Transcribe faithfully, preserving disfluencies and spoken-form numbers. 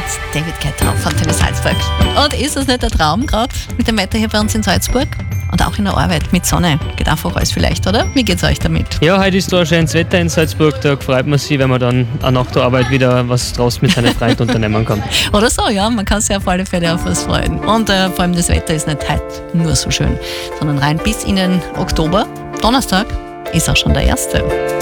David Guetta auf Antenne Salzburg. Und ist es nicht der Traum gerade mit dem Wetter hier bei uns in Salzburg? Und auch in der Arbeit mit Sonne. Geht einfach alles vielleicht, oder? Wie geht's euch damit? Ja, heute ist da schönes Wetter in Salzburg. Da freut man sich, wenn man dann auch nach der Arbeit wieder was draußen mit seinen Freunden unternehmen kann. Oder so, ja. Man kann sich auf alle Fälle auf was freuen. Und äh, vor allem das Wetter ist nicht heute nur so schön, sondern rein bis in den Oktober. Donnerstag ist auch schon der erste.